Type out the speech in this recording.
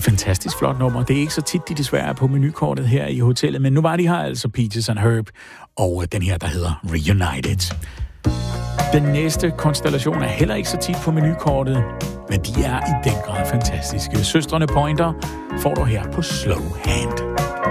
et fantastisk flot nummer. Det er ikke så tit, de desværre er på menukortet her i hotellet, men nu var de her altså Peaches and Herb, og den her, der hedder Reunited. Den næste konstellation er heller ikke så tit på menukortet, men de er i den grad fantastiske. Søstrene Pointer får du her på Slow Hand.